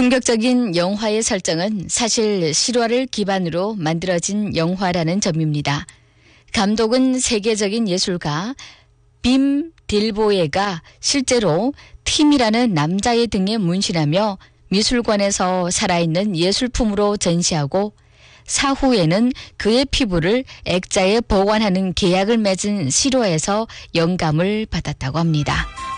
충격적인 영화의 설정은 사실 실화를 기반으로 만들어진 영화라는 점입니다. 감독은 세계적인 예술가 빔 딜보예가 실제로 팀이라는 남자의 등에 문신하며 미술관에서 살아있는 예술품으로 전시하고 사후에는 그의 피부를 액자에 보관하는 계약을 맺은 실화에서 영감을 받았다고 합니다.